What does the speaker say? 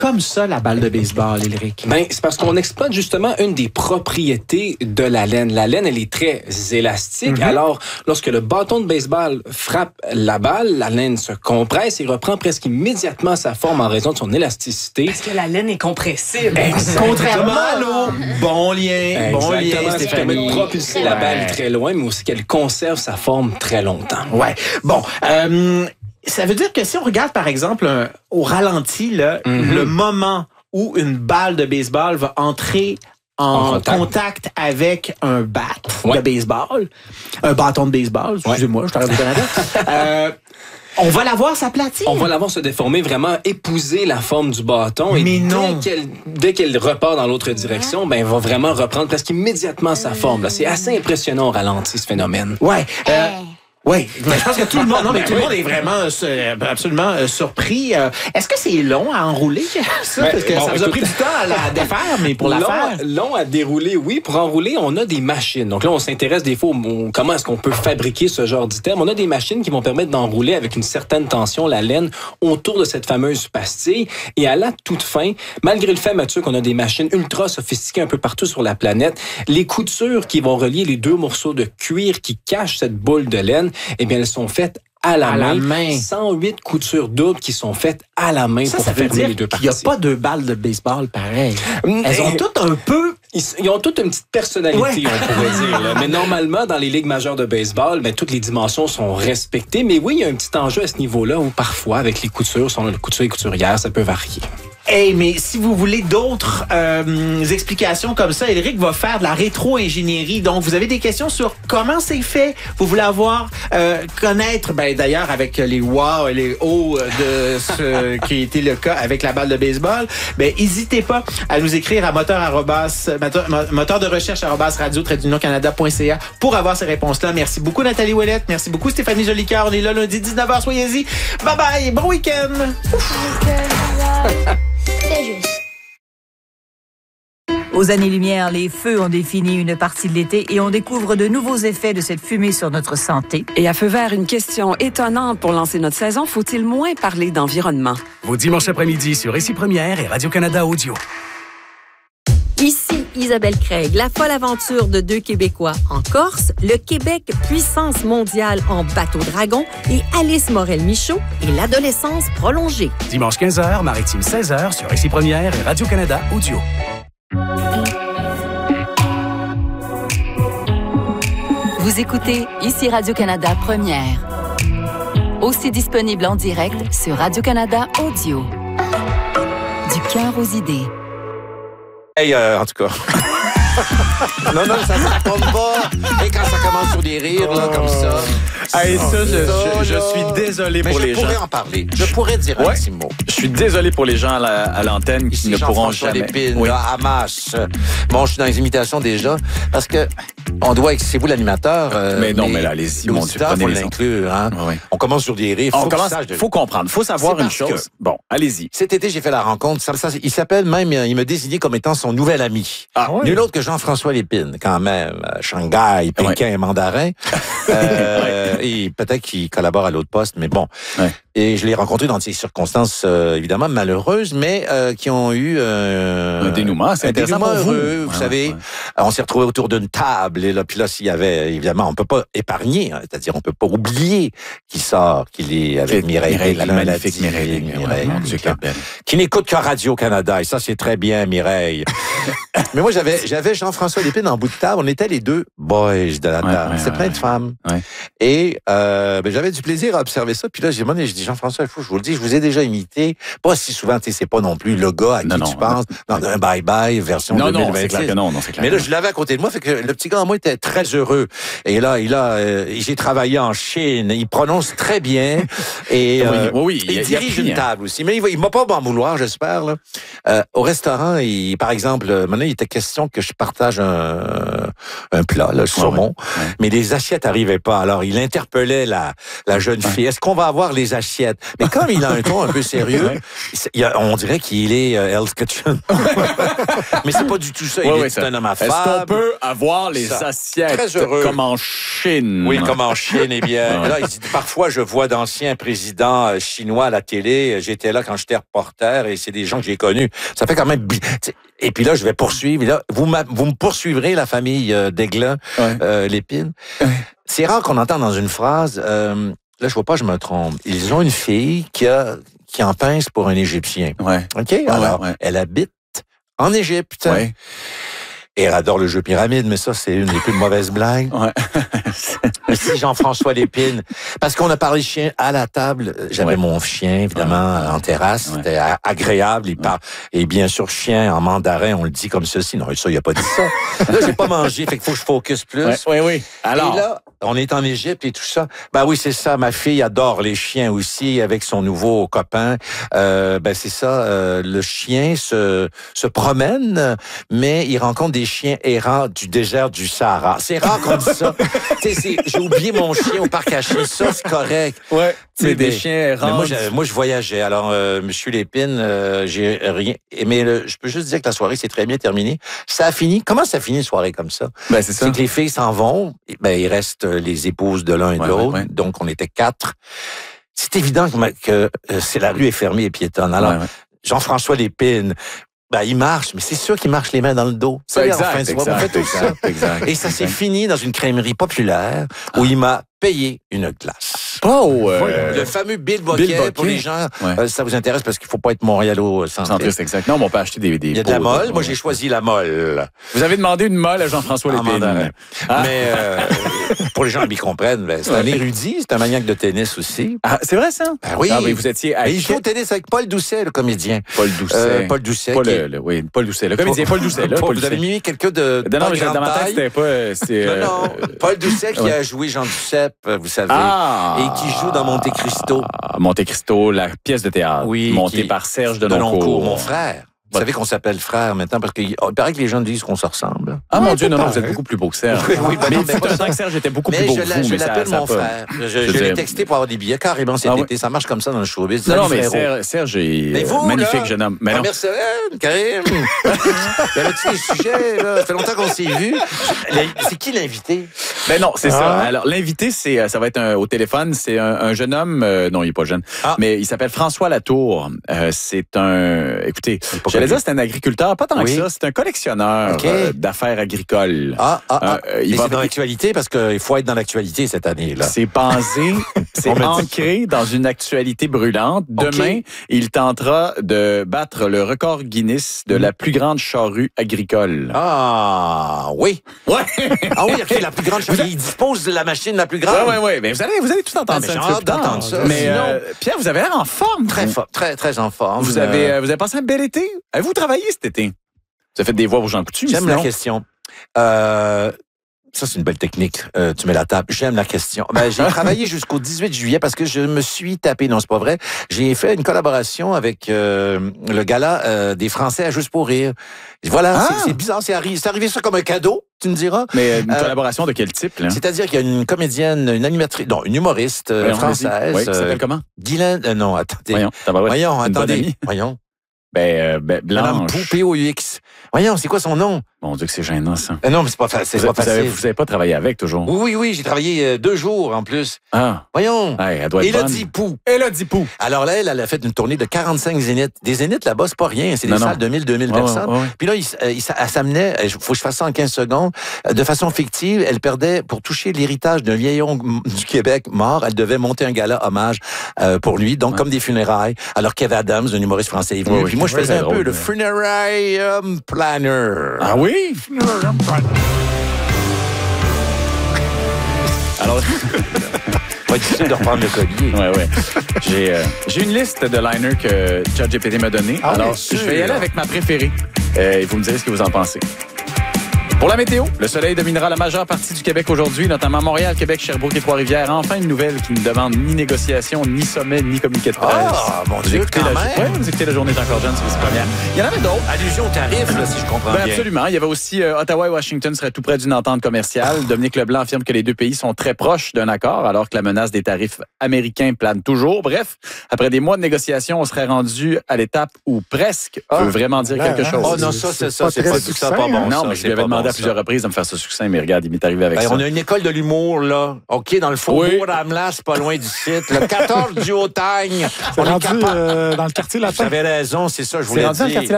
comme ça, la balle de baseball, Éric? Ben, c'est parce qu'on exploite justement une des propriétés de la laine. La laine, elle est très élastique. Alors, lorsque le bâton de baseball frappe la balle, la laine se compresse et reprend presque immédiatement sa forme en raison de son élasticité. Parce que la laine est compressible. Contrairement à l'eau. Bon lien, Exactement, ce qui permet de Stéphanie. propulser la balle très loin, mais aussi qu'elle conserve sa forme très longtemps. Ouais. Bon, ça veut dire que si on regarde, par exemple, au ralenti, là, le moment où une balle de baseball va entrer en contact avec un bat de baseball, un bâton de baseball, excusez-moi, je t'arrête du Canada, on va la voir s'aplatir. On va la voir se déformer, vraiment épouser la forme du bâton. Mais et non. Dès qu'elle repart dans l'autre direction, ben, elle va vraiment reprendre presque immédiatement sa forme. Là. C'est assez impressionnant au ralenti, ce phénomène. Ouais. Oui, mais je pense que tout le monde, tout le monde est vraiment absolument surpris. Est-ce que c'est long à enrouler, ça? Parce que ça vous a pris du temps à la défaire, mais pour la faire. Long à dérouler, oui. Pour enrouler, on a des machines. Donc là, on s'intéresse des fois comment est-ce qu'on peut fabriquer ce genre d'item. On a des machines qui vont permettre d'enrouler avec une certaine tension la laine autour de cette fameuse pastille. Et à la toute fin, malgré le fait, Mathieu, qu'on a des machines ultra sophistiquées un peu partout sur la planète, les coutures qui vont relier les deux morceaux de cuir qui cachent cette boule de laine, eh bien, elles sont faites à la main. 108 coutures doubles qui sont faites à la main pour fermer les deux parties. Il n'y a pas deux balles de baseball pareil. Elles ont toutes un peu... Ils ont toutes une petite personnalité, on pourrait dire. Là. Mais normalement, dans les ligues majeures de baseball, ben, toutes les dimensions sont respectées. Mais oui, il y a un petit enjeu à ce niveau-là où parfois, avec les coutures, les coutures et couturières, ça peut varier. Hey, mais si vous voulez d'autres explications comme ça, Éric va faire de la rétro-ingénierie. Donc, vous avez des questions sur comment c'est fait. Vous voulez connaître, d'ailleurs, avec les wow et les oh de ce qui a été le cas avec la balle de baseball, n'hésitez pas à nous écrire à moteur de recherche @radio-canada.ca pour avoir ces réponses-là. Merci beaucoup, Nathalie Ouellette. Merci beaucoup, Stéphanie Jolicoeur. On est là lundi 19h. Soyez-y. Bye bye. Bon week-end. C'est juste. Aux années-lumière, les feux ont défini une partie de l'été et on découvre de nouveaux effets de cette fumée sur notre santé. Et à feu vert, une question étonnante pour lancer notre saison. Faut-il moins parler d'environnement? Vos dimanches après-midi sur Ici Première et Radio-Canada Audio. Ici Isabelle Craig, la folle aventure de deux Québécois en Corse, le Québec puissance mondiale en bateau-dragon et Alice Morel-Michaud et l'adolescence prolongée. Dimanche 15h, Maritime 16h sur Ici Première et Radio-Canada Audio. Vous écoutez Ici Radio-Canada Première. Aussi disponible en direct sur Radio-Canada Audio. Du cœur aux idées. Hey, en tout cas. non, ça ne raconte pas. Et quand ça commence sur des rires, là, comme ça. Hey, je suis désolé pour les gens. Je pourrais en parler. Je pourrais dire un petit mot. Je suis désolé pour les gens à l'antenne qui ne pourront jamais. Lépine, là, Hamas. Bon, je suis dans les imitations déjà. Parce que on doit, c'est vous l'animateur. Mais non, mais là, allez-y, mon Dieu, prenez les l'inclure, hein. Oui. On commence sur des rires. Faut comprendre. Faut savoir une chose. Bon, allez-y. Cet été, j'ai fait la rencontre. Il s'appelle même, il me désignait comme étant son nouvel ami. Nul autre que Jean-François Lépine, quand même. Shanghai, Pékin et Mandarin. Et peut-être qu'il collabore à l'autre poste, mais bon. Ouais. Et je l'ai rencontré dans des circonstances, évidemment, malheureuses, mais qui ont eu un dénouement. C'est intéressant pour heureux, vous savez. On s'est retrouvés autour d'une table, et là, puis là, s'il y avait, évidemment, on peut pas épargner, hein, c'est-à-dire on peut pas oublier qu'il est avec Mireille. La magnifique Mireille. Mon Dieu, qui n'écoute que Radio-Canada, et ça, c'est très bien, Mireille. Mais moi, j'avais Jean-François Lépine en bout de table, on était les deux boys de la table. C'est plein de femmes. Ouais. Et j'avais du plaisir à observer ça, puis là, j'ai dit, Jean-François, je vous le dis, je vous ai déjà imité. Pas si souvent, tu sais, c'est pas non plus le gars à qui tu penses dans un bye-bye version 2026. Non, c'est clair que non, c'est clair. Mais là, je l'avais à côté de moi, fait que le petit gars, moi, était très heureux. Et là, j'ai travaillé en Chine. Il prononce très bien. Et il dirige une table aussi. Mais il m'a pas m'en vouloir, j'espère. Là. Au restaurant, par exemple, maintenant, il était question que je partage un plat, le saumon. Ouais. Mais les assiettes n'arrivaient pas. Alors, il interpellait la jeune fille. Est-ce qu'on va avoir les assiettes? Mais comme il a un ton un peu sérieux, on dirait qu'il est Hell's Kitchen. Mais c'est pas du tout ça. Il est un homme affable. Est-ce qu'on peut avoir les assiettes? assiette. Très heureux. Comme en Chine. Oui, comme en Chine. Eh bien, là, il dit, parfois, je vois d'anciens présidents chinois à la télé. J'étais là quand j'étais reporter et c'est des gens que j'ai connus. Ça fait quand même... Et puis là, je vais poursuivre. Et là, vous me poursuivrez, la famille d'Aiglin, Lépine. Ouais. C'est rare qu'on entende dans une phrase... là, je vois pas, je me trompe. Ils ont une fille qui en pince pour un Égyptien. Ouais. OK? Alors, elle habite en Égypte. Ouais. Et elle adore le jeu pyramide, mais ça, c'est une des plus mauvaises blagues. Ouais. Merci Jean-François Lépine. Parce qu'on a parlé chien à la table. J'avais mon chien, évidemment, en terrasse. Ouais. C'était agréable. Il parle. Et bien sûr, chien en mandarin, on le dit comme ceci. Non, ça, il a pas dit ça. Là, j'ai pas mangé, fait qu'il faut que je focus plus. Oui. Alors. Et là, on est en Égypte et tout ça. Ben oui, c'est ça. Ma fille adore les chiens aussi avec son nouveau copain. C'est ça. Le chien se promène, mais il rencontre des chiens errants du désert du Sahara. C'est rare qu'on dise ça. J'ai oublié mon chien au parc à chiens. Ça, c'est correct. Ouais. C'est des chiens errants. Moi, je voyageais. Alors, Monsieur Lépine, j'ai rien. Mais je peux juste dire que la soirée s'est très bien terminée. Ça a fini. Comment ça finit une soirée comme ça? Ben, c'est ça. C'est que les filles s'en vont. Ben, il reste les épouses de l'un et de l'autre. Ouais. Donc, on était 4. C'est évident que la rue est fermée et piétonne. Alors, Jean-François Lépine, ben, il marche, mais c'est sûr qu'il marche les mains dans le dos. Exact. Et ça s'est fini dans une crèmerie populaire où il m'a payé une glace. Le fameux Bill Boquet, pour les gens, ça vous intéresse parce qu'il faut pas être montréalo-centriste. Exact. Non, mais on peut acheter des il y a de la molle. Moi, j'ai choisi la molle. Vous avez demandé une molle à Jean-François Lépine. Mais pour les gens qui comprennent, c'est un érudit, c'est un maniaque de tennis aussi. Ah, c'est vrai, ça? Ben oui. Mais vous étiez il joue au tennis avec Paul Doucet, le comédien. Paul Doucet. Paul Doucet. Paul Doucet, le comédien Paul Doucet. Vous avez mis quelqu'un de non, mais dans ma tête, c'était pas... Non. Paul Doucet qui a joué Jean Duceppe, vous savez, et qui joue dans Monte Cristo. Monte Cristo, la pièce de théâtre, montée par Serge Denoncourt. Mon frère. Vous savez qu'on s'appelle frère maintenant parce qu'il paraît que les gens disent qu'on se ressemble. Ah mon Dieu, non, vous êtes beaucoup plus beau que Serge. Mais il fut un temps que Serge était beaucoup plus beau que vous. Je l'appelle mon frère. Je l'ai texté pour avoir des billets carrément cet été. Ça marche comme ça dans le showbiz. Non, mais Serge est magnifique jeune homme. Mais non. Merci, Karim. Il y avait-tu des sujets, là? Ça fait longtemps qu'on s'est vus. C'est qui l'invité? Ben non, c'est ça. Alors, l'invité, ça va être au téléphone. C'est un jeune homme. Non, il est pas jeune. Mais il s'appelle François Latour. C'est écoutez, j'allais dire c'est un agriculteur, pas tant que ça, c'est un collectionneur d'affaires agricoles. Il va dans l'actualité parce qu'il faut être dans l'actualité cette année-là. C'est pensé, c'est ancré dans une actualité brûlante. Demain, il tentera de battre le record Guinness de la plus grande charrue agricole. Ah oui. Ouais. Ah oui, OK, la plus grande charrue. Il dispose de la machine la plus grande. Oui. Mais vous allez tout entendre ça. J'ai hâte d'entendre ça. Mais Pierre, vous avez l'air en forme. Très en forme. Vous avez passé un bel été. Avez-vous travaillé cet été? Vous avez fait des voix pour Jean Coutu? J'aime la question. Ça, c'est une belle technique. Tu mets la table. J'aime la question. J'ai travaillé jusqu'au 18 juillet parce que je me suis tapé. Non, c'est pas vrai. J'ai fait une collaboration avec le gala des Français à Juste pour rire. Voilà, c'est bizarre. C'est arrivé ça comme un cadeau, tu me diras. Mais une collaboration de quel type, là? C'est-à-dire qu'il y a une comédienne, une animatrice, non, une humoriste française. Oui, qui s'appelle comment? Guylaine. Non, attendez. Voyons, attendez. Voyons. Blanche. P-O-U-X. Voyons, c'est quoi son nom? Mon Dieu, que c'est gênant, ça. Non, mais c'est pas facile. Vous avez pas travaillé avec, toujours? Oui, j'ai travaillé 2 jours, en plus. Voyons. Elle doit être bonne. Elodie Pou. Alors là, elle a fait une tournée de 45 zéniths. Des zéniths, là-bas, c'est pas rien. C'est des salles de 1000-2000 personnes. Puis là, elle s'amenait, il faut que je fasse ça en 15 secondes, de façon fictive, elle perdait, pour toucher l'héritage d'un vieillon du Québec mort, elle devait monter un gala hommage pour lui, donc comme des funérailles. Alors Kev Adams, un humoriste français, est venu. Puis moi, je faisais un peu le funeral planner. Ah oui? Alors, pas difficile de reprendre le collier. Ouais. J'ai une liste de liners que ChatGPT m'a donné. Alors, je vais y aller avec ma préférée. Et vous me direz ce que vous en pensez. Pour la météo, le soleil dominera la majeure partie du Québec aujourd'hui, notamment Montréal, Québec, Sherbrooke et Trois-Rivières. Enfin, une nouvelle qui ne demande ni négociation, ni sommet, ni communiqué de presse. Mon Dieu, vous écoutez La Journée est encore jeune, c'est première. Il y en avait d'autres. Allusion au tarif, là, si je comprends bien. Absolument. Il y avait aussi Ottawa et Washington seraient tout près d'une entente commerciale. Dominique Leblanc affirme que les deux pays sont très proches d'un accord, alors que la menace des tarifs américains plane toujours. Bref, après des mois de négociations, on serait rendu à l'étape où presque veut vraiment dire quelque chose. Oh non, ça, c'est pas bon. Non, mais je lui avais demandé à plusieurs reprises de me faire ce succès, mais regarde, il m'est arrivé avec ça. On a une école de l'humour, là. OK, dans le faubourg d'Amelas, pas loin du site. Le 14 du Hautagne. On est dans le quartier Latin. Vous avez raison, c'est ça, je voulais dire.